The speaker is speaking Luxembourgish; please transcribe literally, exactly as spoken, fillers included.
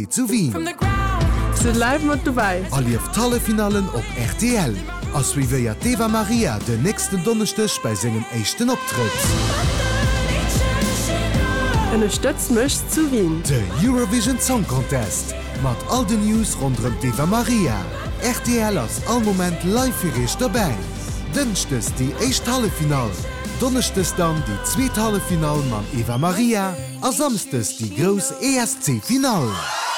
zu Wien. Se live mat dabei. All lief tolle Finalen op R T L. Ass wie wéier Eva Maria den nächsten Donnerstech bei segem échten Optritt. Enne Stëtz mëcht zu Wien. De Eurovision Song Contest. Mat all de News rondrem Eva Maria. R T L ass all moment live-irisch dabei. Dënchtes die éicht Hallefinal. Donnerchtes dann die zweet Hallefinal man Eva Maria. A samstes die Gros E S C-Final.